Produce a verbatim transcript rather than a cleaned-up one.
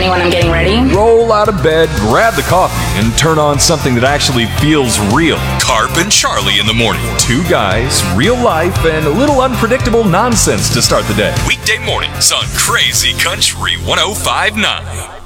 morning when I'm getting ready. Roll out of bed, grab the coffee, and turn on something that actually feels real. Carp and Charlie in the morning. Two guys, real life, and a little unpredictable nonsense to start the day. Weekday mornings on Crazy Country one oh five point nine.